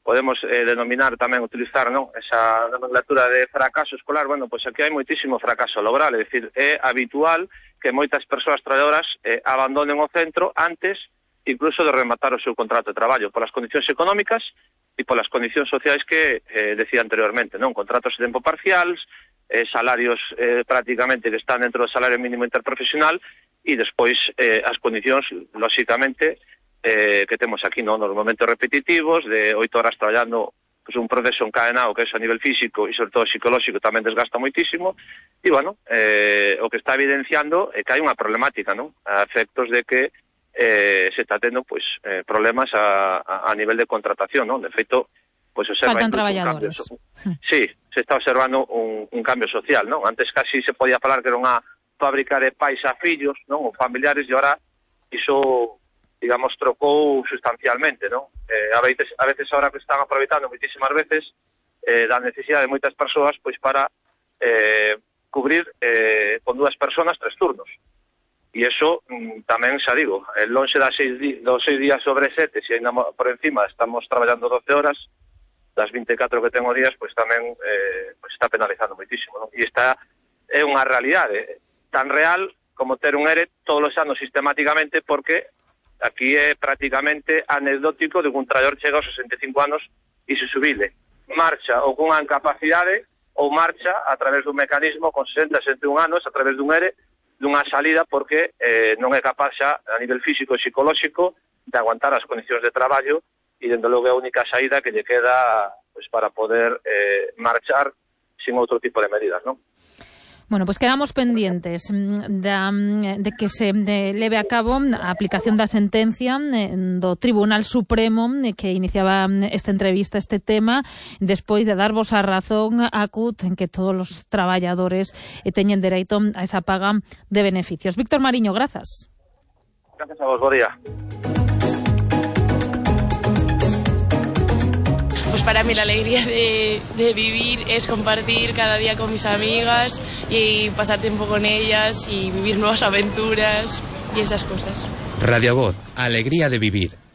podemos denominar tamén, utilizar, non, esa nomenclatura de fracaso escolar. Bueno, pois aquí hai moitísimo fracaso laboral, é dicir, é habitual que moitas persoas traballadoras abandonen o centro antes incluso de rematar o seu contrato de traballo, polas condicións económicas e polas condicións sociais que decía anteriormente, non? Contratos de tempo parciales, salarios prácticamente que están dentro do salario mínimo interprofesional e despois as condicións, lóxicamente, que temos aquí, non? Nos momentos repetitivos, de 8 horas traballando, pues, un proceso encadenado que é a nivel físico e sobre todo psicolóxico tamén desgasta moitísimo, e, bueno, o que está evidenciando é que hai unha problemática, non? A efectos de que se está tendo, pues, problemas a nivel de contratación, non? De feito, pues, faltan traballadores. Sí, se está observando un cambio social, non? Antes casi se podía falar que era unha fábrica de pais a fillos, non? Ou familiares, e ahora iso, digamos, trocou sustancialmente, non? A veces ahora que están aproveitando moitísimas veces da necesidade de moitas persoas, pois, para cubrir con 2 personas 3 turnos. E iso tamén, xa digo, lonxe dos 6 días sobre 7, se ainda por encima estamos traballando 12 horas, das 24 que tengo días, pois tamén pois está penalizando moitísimo, non? E esta é unha realidade tan real como ter un ERE todos os anos sistemáticamente, porque aquí é prácticamente anecdótico de que un traballador chega aos 65 anos e se xubile. Marcha ou cunha incapacidade ou marcha a través dun mecanismo con 60, 61 anos, a través dun ERE, dunha salida porque non é capaz xa a nivel físico e psicolóxico de aguantar as condicións de traballo, e dende logo é a única saída que lle queda, pues, para poder marchar sin outro tipo de medidas, non? Bueno, pues quedamos pendientes de que se leve a cabo a aplicación da sentencia do Tribunal Supremo que iniciaba esta entrevista, este tema, despois de darvos a razón a CUT en que todos os traballadores teñen dereito a esa paga de beneficios. Víctor Mariño, grazas. Gracias a vos, bo día. Pues para mí la alegría de vivir es compartir cada día con mis amigas y pasar tiempo con ellas y vivir nuevas aventuras y esas cosas. Radio Voz, alegría de vivir.